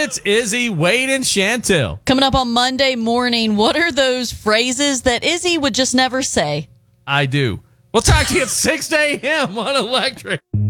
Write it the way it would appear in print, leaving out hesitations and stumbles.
It's Izzy, Wade, and Chantel. Coming up on Monday morning, what are those phrases that Izzy would just never say? I do. We'll talk to you at 6 a.m. on Electric.